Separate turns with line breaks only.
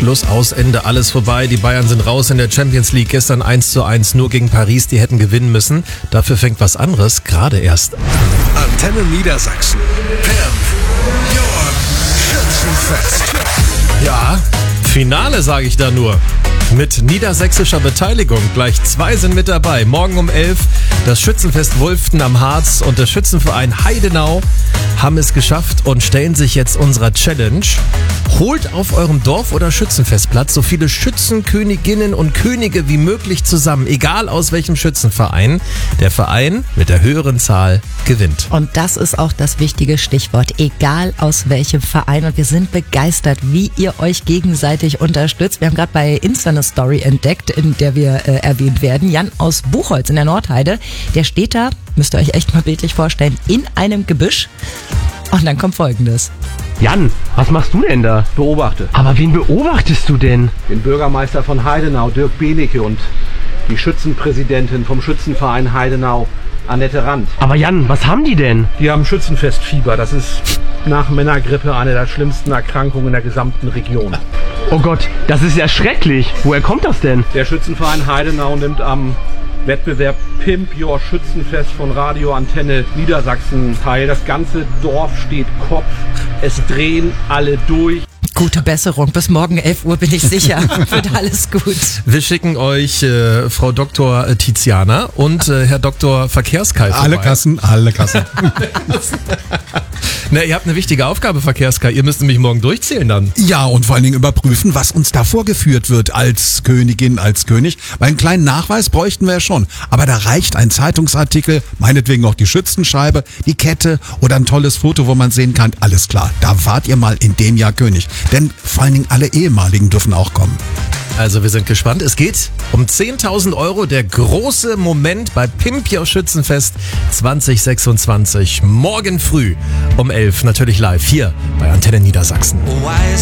Schluss, aus, Ende, alles vorbei. Die Bayern sind raus in der Champions League. Gestern 1:1 nur gegen Paris. Die hätten gewinnen müssen. Dafür fängt was anderes gerade erst an.
Antenne Niedersachsen. Schützenfest.
Ja, Finale sage ich da nur. Mit niedersächsischer Beteiligung. Gleich 2 sind mit dabei. Morgen um 11 das Schützenfest Wulften am Harz und der Schützenverein Heidenau haben es geschafft und stellen sich jetzt unserer Challenge. Holt auf eurem Dorf- oder Schützenfestplatz so viele Schützenköniginnen und Könige wie möglich zusammen, egal aus welchem Schützenverein. Der Verein mit der höheren Zahl gewinnt.
Und das ist auch das wichtige Stichwort, egal aus welchem Verein. Und wir sind begeistert, wie ihr euch gegenseitig unterstützt. Wir haben gerade bei Insta eine Story entdeckt, in der wir erwähnt werden. Jan aus Buchholz in der Nordheide, der steht da, müsst ihr euch echt mal bildlich vorstellen, in einem Gebüsch. Und dann kommt Folgendes.
Jan, was machst du denn da?
Beobachte.
Aber wen beobachtest du denn?
Den Bürgermeister von Heidenau, Dirk Benecke, und die Schützenpräsidentin vom Schützenverein Heidenau, Annette Rand.
Aber Jan, was haben die denn?
Die haben Schützenfestfieber. Das ist nach Männergrippe eine der schlimmsten Erkrankungen in der gesamten Region.
Oh Gott, das ist ja schrecklich. Woher kommt das denn?
Der Schützenverein Heidenau nimmt am Wettbewerb Pimp Your Schützenfest von Radio Antenne Niedersachsen teil. Das ganze Dorf steht Kopf. Es drehen alle durch.
Gute Besserung. Bis morgen 11 Uhr bin ich sicher. Wird alles gut.
Wir schicken euch Frau Dr. Tiziana und Herr Dr. Verkehrskai vorbei.
Alle Kassen.
Na, ihr habt eine wichtige Aufgabe, Verkehrskai. Ihr müsst nämlich morgen durchzählen dann.
Ja, und vor allen Dingen überprüfen, was uns da vorgeführt wird als Königin, als König. Weil einen kleinen Nachweis bräuchten wir ja schon. Aber da reicht ein Zeitungsartikel, meinetwegen auch die Schützenscheibe, die Kette oder ein tolles Foto, wo man sehen kann, alles klar, da wart ihr mal in dem Jahr König. Denn vor allen Dingen alle Ehemaligen dürfen auch kommen.
Also wir sind gespannt. Es geht um 10.000 €. Der große Moment bei Pimp Your Schützenfest 2026. Morgen früh um 11 natürlich live hier bei Antenne Niedersachsen.